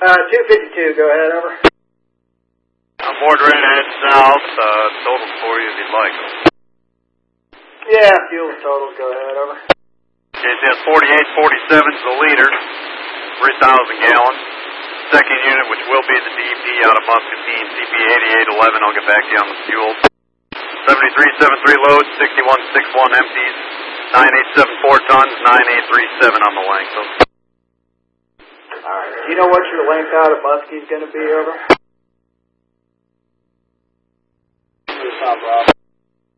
252, go ahead, over. I'm board ready to head south. Totals for you if you'd like. Yeah, fuel totals, go ahead, over. KCS 4847 is the leader, 3,000 gallons. Second unit, which will be the DP out of Muscatine, CP 8811. I'll get back to you on the fuel. 7373 loads, 6161 empties, 9874 tons, 9837 on the length. Alright, do you know what your length out of Muskie's going to be, over? Rob.